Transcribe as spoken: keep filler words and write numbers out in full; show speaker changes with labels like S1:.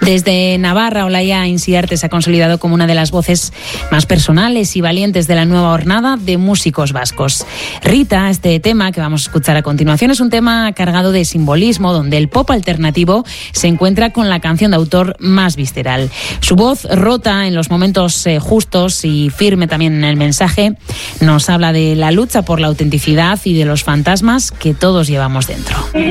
S1: Desde Navarra, Olaya Insiarte se ha consolidado como una de las voces más personales y valientes de la nueva hornada de músicos vascos. Rita, este tema que vamos a escuchar a continuación, es un tema cargado de simbolismo, donde el pop alternativo se encuentra con la canción de autor más visceral. Su voz rota en los momentos eh, justos y firme también en el mensaje, nos habla de la lucha por la autenticidad y de los fantasmas que todos llevamos dentro.